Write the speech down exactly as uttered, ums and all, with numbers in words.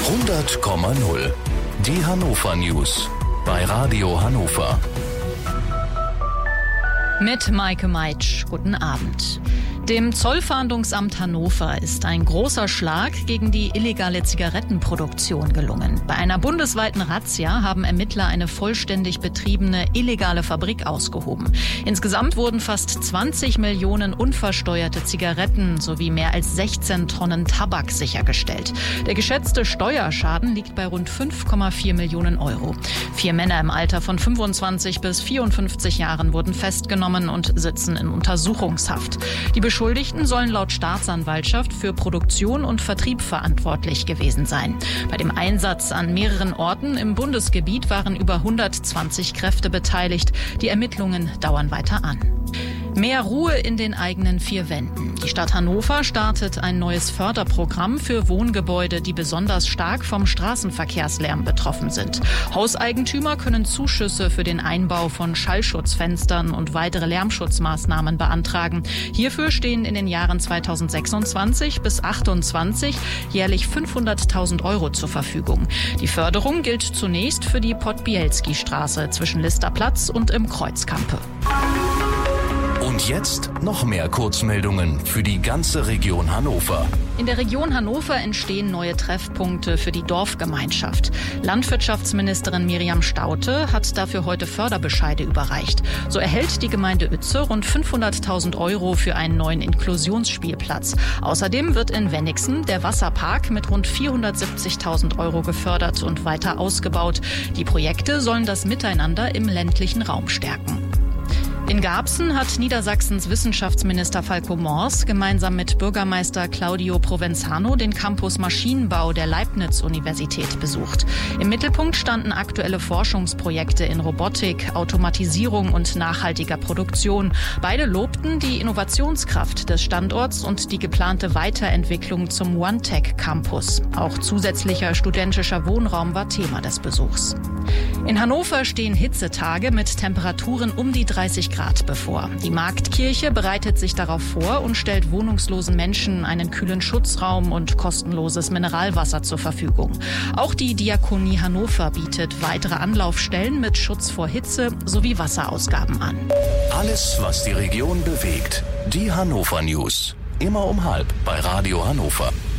hundert Komma null. Die Hannover News bei Radio Hannover. Mit Maike Meitsch. Guten Abend. Dem Zollfahndungsamt Hannover ist ein großer Schlag gegen die illegale Zigarettenproduktion gelungen. Bei einer bundesweiten Razzia haben Ermittler eine vollständig betriebene illegale Fabrik ausgehoben. Insgesamt wurden fast zwanzig Millionen unversteuerte Zigaretten sowie mehr als sechzehn Tonnen Tabak sichergestellt. Der geschätzte Steuerschaden liegt bei rund fünf Komma vier Millionen Euro. Vier Männer im Alter von fünfundzwanzig bis vierundfünfzig Jahren wurden festgenommen und sitzen in Untersuchungshaft. Die Beschuldigten sollen laut Staatsanwaltschaft für Produktion und Vertrieb verantwortlich gewesen sein. Bei dem Einsatz an mehreren Orten im Bundesgebiet waren über hundertzwanzig Kräfte beteiligt. Die Ermittlungen dauern weiter an. Mehr Ruhe in den eigenen vier Wänden. Die Stadt Hannover startet ein neues Förderprogramm für Wohngebäude, die besonders stark vom Straßenverkehrslärm betroffen sind. Hauseigentümer können Zuschüsse für den Einbau von Schallschutzfenstern und weitere Lärmschutzmaßnahmen beantragen. Hierfür stehen in den Jahren zweitausendsechsundzwanzig bis achtundzwanzig jährlich fünfhunderttausend Euro zur Verfügung. Die Förderung gilt zunächst für die Podbielski-Straße zwischen Listerplatz und im Kreuzkampe. Und jetzt noch mehr Kurzmeldungen für die ganze Region Hannover. In der Region Hannover entstehen neue Treffpunkte für die Dorfgemeinschaft. Landwirtschaftsministerin Miriam Staudte hat dafür heute Förderbescheide überreicht. So erhält die Gemeinde Uetze rund fünfhunderttausend Euro für einen neuen Inklusionsspielplatz. Außerdem wird in Wennigsen der Wasserpark mit rund vierhundertsiebzigtausend Euro gefördert und weiter ausgebaut. Die Projekte sollen das Miteinander im ländlichen Raum stärken. In Garbsen hat Niedersachsens Wissenschaftsminister Falco Mors gemeinsam mit Bürgermeister Claudio Provenzano den Campus Maschinenbau der Leibniz-Universität besucht. Im Mittelpunkt standen aktuelle Forschungsprojekte in Robotik, Automatisierung und nachhaltiger Produktion. Beide lobten die Innovationskraft des Standorts und die geplante Weiterentwicklung zum OneTech-Campus. Auch zusätzlicher studentischer Wohnraum war Thema des Besuchs. In Hannover stehen Hitzetage mit Temperaturen um die dreißig Grad bevor. Die Marktkirche bereitet sich darauf vor und stellt wohnungslosen Menschen einen kühlen Schutzraum und kostenloses Mineralwasser zur Verfügung. Auch die Diakonie Hannover bietet weitere Anlaufstellen mit Schutz vor Hitze sowie Wasserausgaben an. Alles, was die Region bewegt. Die Hannover News. Immer um halb bei Radio Hannover.